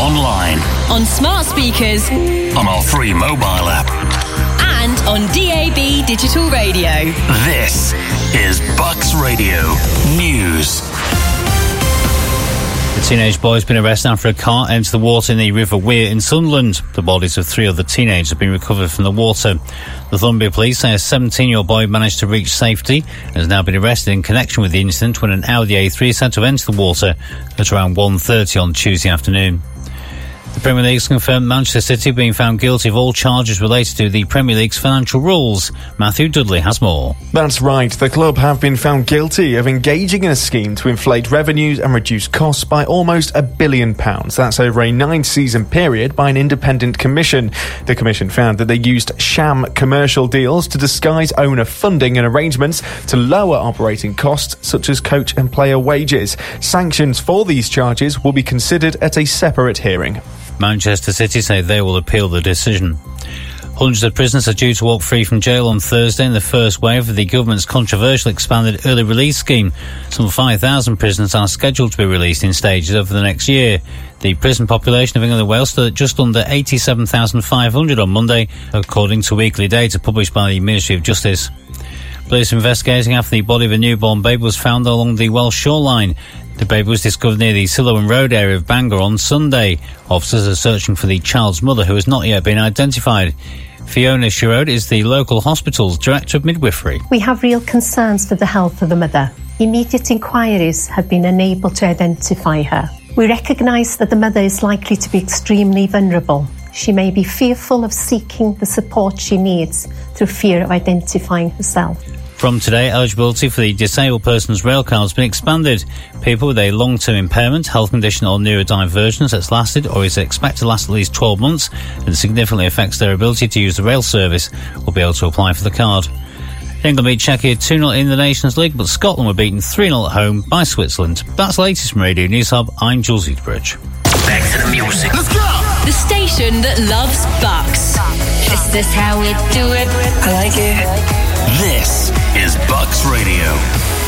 online, on smart speakers, on our free mobile app, and on DAB digital radio. This is Bucks Radio News. The teenage boy has been arrested after a car entered the water in the River Wear in Sunderland. The bodies of 3 other teenagers have been recovered from the water. The Northumbria police say a 17-year-old boy managed to reach safety and has now been arrested in connection with the incident when an Audi A3 is said to have entered the water at around 1:30 on Tuesday afternoon. The Premier League's confirmed Manchester City being found guilty of all charges related to the Premier League's financial rules. Matthew Dudley has more. That's right. The club have been found guilty of engaging in a scheme to inflate revenues and reduce costs by almost £1 billion. That's over a 9-season period by an independent commission. The commission found that they used sham commercial deals to disguise owner funding and arrangements to lower operating costs such as coach and player wages. Sanctions for these charges will be considered at a separate hearing. Manchester City say they will appeal the decision. Hundreds of prisoners are due to walk free from jail on Thursday in the first wave of the government's controversial expanded early release scheme. Some 5,000 prisoners are scheduled to be released in stages over the next year. The prison population of England and Wales stood at just under 87,500 on Monday, according to weekly data published by the Ministry of Justice. Police investigating after the body of a newborn baby was found along the Welsh shoreline. The baby was discovered near the Siloam Road area of Bangor on Sunday. Officers are searching for the child's mother, who has not yet been identified. Fiona Sherrod is the local hospital's Director of Midwifery. We have real concerns for the health of the mother. Immediate inquiries have been unable to identify her. We recognise that the mother is likely to be extremely vulnerable. She may be fearful of seeking the support she needs through fear of identifying herself. From today, eligibility for the Disabled Persons Railcard has been expanded. People with a long-term impairment, health condition or neurodivergence that's lasted or is expected to last at least 12 months and significantly affects their ability to use the rail service will be able to apply for the card. England beat Czechia 2-0 in the Nations League, but Scotland were beaten 3-0 at home by Switzerland. That's the latest from Radio News Hub. I'm Jules Eatbridge. Back to the music. Let's go! The station that loves Bucks. Is this how we do it? I like it. This is Bucks Radio.